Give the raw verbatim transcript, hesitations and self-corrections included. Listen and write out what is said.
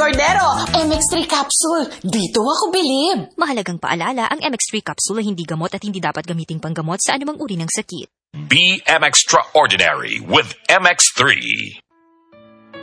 Cordero. M X three capsule. Dito ako bilib. Mahalagang paalala, ang M X three capsule ay hindi gamot at hindi dapat gamiting panggamot sa anumang uri ng sakit. Be M Extraordinary with M X three.